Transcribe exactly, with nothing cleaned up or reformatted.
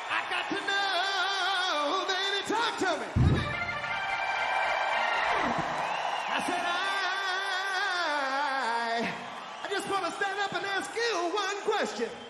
I got to know, baby, talk to me. I said, I, I just want to stand up and ask you one question.